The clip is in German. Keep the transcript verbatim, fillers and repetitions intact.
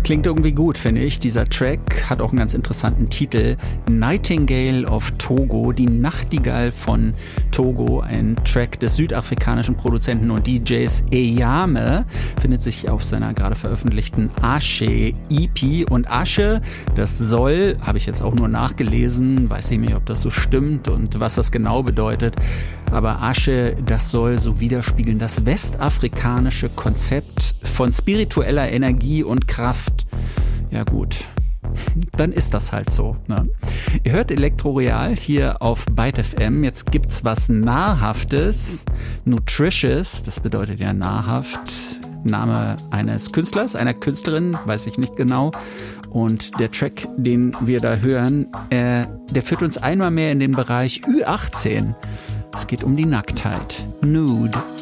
Klingt irgendwie gut, finde ich. Dieser Track hat auch einen ganz interessanten Titel. Nightingale of Togo, die Nachtigall von Togo. Ein Track des südafrikanischen Produzenten und D Js Eyame. Findet sich auf seiner gerade veröffentlichten Ashe E P. Und Ashe, das soll, habe ich jetzt auch nur nachgelesen, weiß ich nicht, ob das so stimmt und was das genau bedeutet. Aber Ashe, das soll so widerspiegeln das westafrikanische Konzept von spiritueller Energie und Kraft. Ja gut, dann ist das halt so. Ne? Ihr hört Elektroreal hier auf Byte F M. Jetzt gibt's was Nahrhaftes. Nutritious, das bedeutet ja nahrhaft. Name eines Künstlers, einer Künstlerin, weiß ich nicht genau. Und der Track, den wir da hören, äh, der führt uns einmal mehr in den Bereich Ü achtzehn. Es geht um die Nacktheit. Nude.